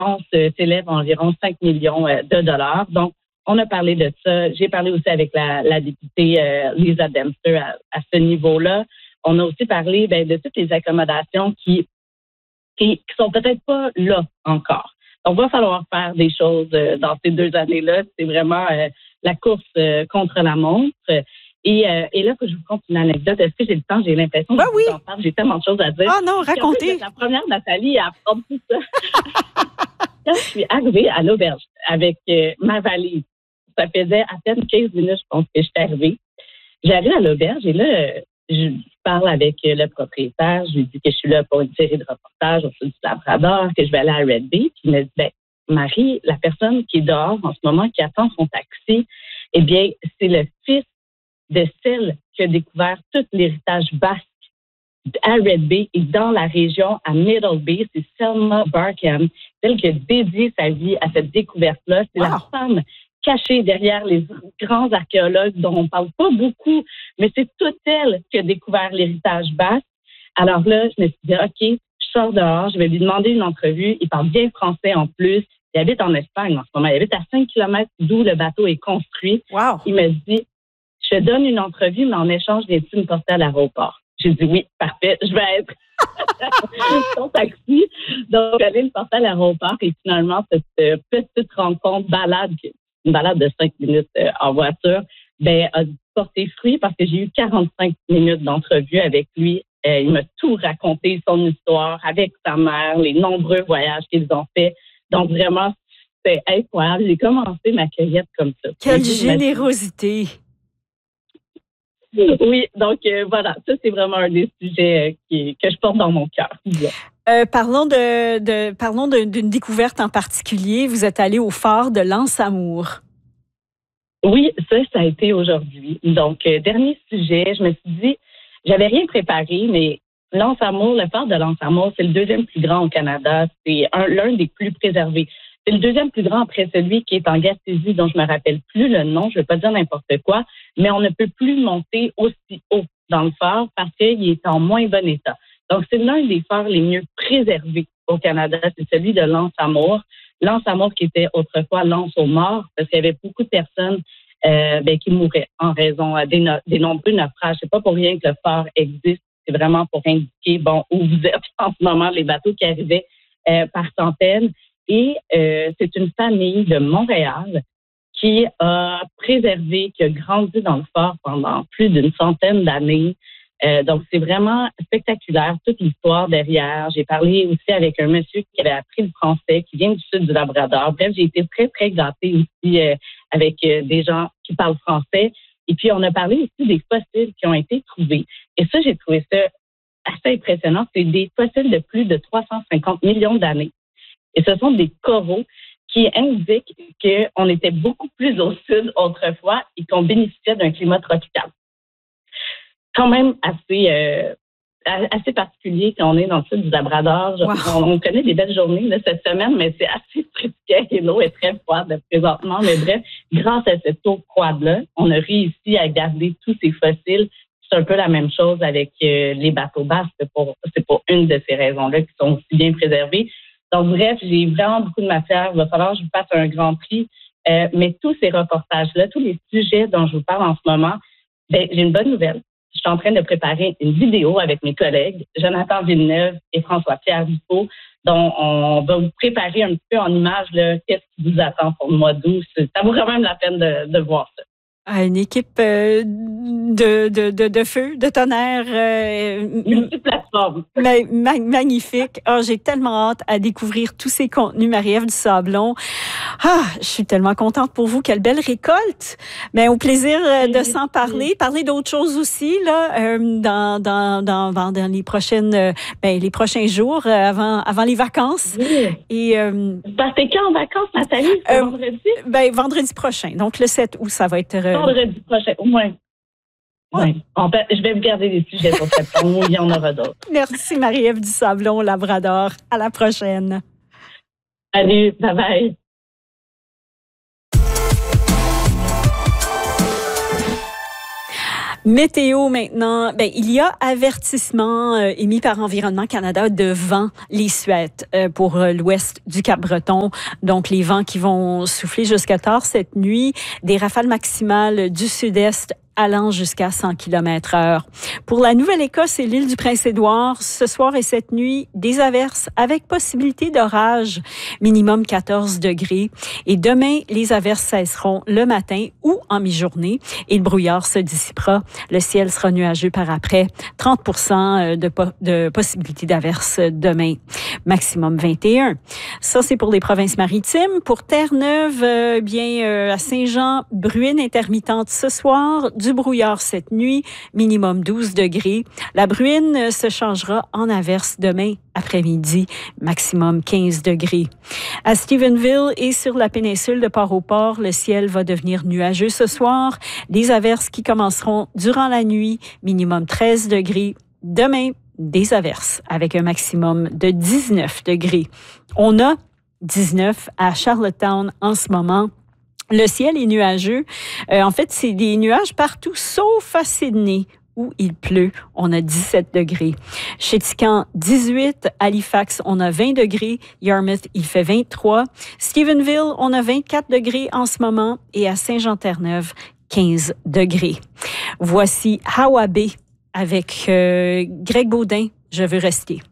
s'élève à environ 5 millions de dollars. Donc, on a parlé de ça. J'ai parlé aussi avec la députée Lisa Dempster à ce niveau-là. On a aussi parlé de toutes les accommodations qui sont peut-être pas là encore. Donc, il va falloir faire des choses dans ces 2 années-là. C'est vraiment la course contre la montre. Et là, il faut que je vous conte une anecdote. Est-ce que j'ai le temps? J'ai l'impression que oui. je vous en parle. J'ai tellement de choses à dire. Ah non, racontez. La première, Nathalie, à apprendre tout ça. Quand je suis arrivée à l'auberge avec ma valise, ça faisait à peine 15 minutes, je pense, que je suis arrivée. J'arrive à l'auberge et là, je parle avec le propriétaire. Je lui dis que je suis là pour une série de reportages au sud du Labrador, que je vais aller à Red Bay. Puis il me dit, Marie, la personne qui est dehors en ce moment, qui attend son taxi, eh bien, c'est le fils de celle qui a découvert tout l'héritage basque à Red Bay et dans la région à Middle Bay. C'est Selma Barkham, celle qui a dédié sa vie à cette découverte-là. C'est la femme cachée derrière les grands archéologues dont on ne parle pas beaucoup, mais c'est toute elle qui a découvert l'héritage basque. Alors là, je me suis dit, OK, je sors dehors, je vais lui demander une entrevue. Il parle bien français en plus. Il habite en Espagne en ce moment. Il habite à 5 kilomètres d'où le bateau est construit. Wow. Il me dit, je te donne une entrevue, mais en échange, viens-tu me porter à l'aéroport? J'ai dit oui, parfait, je vais être son taxi. Donc, j'allais le porter à l'aéroport et finalement, cette petite rencontre une balade de 5 minutes en voiture, a porté fruit parce que j'ai eu 45 minutes d'entrevue avec lui. Il m'a tout raconté, son histoire avec sa mère, les nombreux voyages qu'ils ont faits. Donc, vraiment, c'était incroyable. J'ai commencé ma cueillette comme ça. Quelle générosité! Oui, donc voilà, ça c'est vraiment un des sujets que je porte dans mon cœur. Parlons d'une découverte en particulier. Vous êtes allé au phare de l'Anse-Amour. Oui, ça a été aujourd'hui. Donc, dernier sujet, je me suis dit, j'avais rien préparé, mais l'Anse-Amour, le phare de l'Anse-Amour, c'est le 2e plus grand au Canada. C'est l'un des plus préservés. C'est le 2e plus grand après celui qui est en Gaspésie, dont je me rappelle plus le nom, je ne vais pas dire n'importe quoi, mais on ne peut plus monter aussi haut dans le phare parce qu'il est en moins bon état. Donc, c'est l'un des phares les mieux préservés au Canada, c'est celui de l'Anse-Amour. L'Anse-Amour qui était autrefois l'Anse aux morts, parce qu'il y avait beaucoup de personnes qui mouraient en raison des nombreux naufrages. C'est pas pour rien que le phare existe, c'est vraiment pour indiquer où vous êtes en ce moment, les bateaux qui arrivaient par centaines. Et c'est une famille de Montréal qui a préservé, qui a grandi dans le phare pendant plus d'une centaine d'années. Donc, c'est vraiment spectaculaire, toute l'histoire derrière. J'ai parlé aussi avec un monsieur qui avait appris le français, qui vient du sud du Labrador. Bref, j'ai été très, très gâtée aussi avec des gens qui parlent français. Et puis, on a parlé aussi des fossiles qui ont été trouvés. Et ça, j'ai trouvé ça assez impressionnant. C'est des fossiles de plus de 350 millions d'années. Et ce sont des coraux qui indiquent qu'on était beaucoup plus au sud autrefois et qu'on bénéficiait d'un climat tropical. Quand même assez particulier quand on est dans le sud du Labrador. Wow. On connaît des belles journées là, cette semaine, mais c'est assez frisquet et l'eau est très froide présentement. Mais bref, grâce à cette eau froide-là, on a réussi à garder tous ces fossiles. C'est un peu la même chose avec les bateaux basques. C'est pour une de ces raisons-là qui sont aussi bien préservés. Donc, bref, j'ai vraiment beaucoup de matière. Il va falloir que je vous fasse un grand prix. Mais tous ces reportages-là, tous les sujets dont je vous parle en ce moment, j'ai une bonne nouvelle. Je suis en train de préparer une vidéo avec mes collègues, Jonathan Villeneuve et François-Pierre Dufault, dont on va vous préparer un petit peu en images qu'est-ce qui vous attend pour le mois d'août. Ça vaut quand même la peine de voir ça. Une équipe de feu, de tonnerre. Multiplateforme. Magnifique. J'ai tellement hâte à découvrir tous ces contenus, Marie-Ève Dusablon. Je suis tellement contente pour vous. Quelle belle récolte. Mais au plaisir de s'en parler. Parler d'autres choses aussi, là, dans les prochains jours, avant les vacances. Oui. Et, Partez quand en vacances, Nathalie? Vendredi? Vendredi prochain. Donc, le 7 août, ça va être... Vendredi prochain, au moins. Oui. Je vais vous garder des sujets pour septembre. Il y en aura d'autres. Merci, Marie-Ève Dusablon, Labrador. À la prochaine. Salut, bye-bye. Météo maintenant. Ben, il y a avertissement émis par Environnement Canada de vent les Suettes pour l'ouest du Cap-Breton. Donc, les vents qui vont souffler jusqu'à tard cette nuit. Des rafales maximales du sud-est allant jusqu'à 100 km/h. Pour la Nouvelle-Écosse et l'île du Prince-Édouard, ce soir et cette nuit, des averses avec possibilité d'orage, minimum 14 degrés. Et demain, les averses cesseront le matin ou en mi-journée et le brouillard se dissipera. Le ciel sera nuageux par après. 30% de possibilité d'averses demain. Maximum 21. Ça, c'est pour les provinces maritimes. Pour Terre-Neuve, à Saint-Jean, bruine intermittente ce soir, du brouillard cette nuit, minimum 12 degrés. La bruine se changera en averse demain après-midi, maximum 15 degrés. À Stephenville et sur la péninsule de Port-au-Port, le ciel va devenir nuageux ce soir. Des averses qui commenceront durant la nuit, minimum 13 degrés. Demain, des averses avec un maximum de 19 degrés. On a 19 à Charlottetown en ce moment. Le ciel est nuageux. En fait, c'est des nuages partout, sauf à Sydney, où il pleut. On a 17 degrés. Chez Tican, 18. Halifax, on a 20 degrés. Yarmouth, il fait 23. Stephenville, on a 24 degrés en ce moment. Et à Saint-Jean-Terre-Neuve, 15 degrés. Voici Hawa Bay avec Greg Baudin, Je veux rester.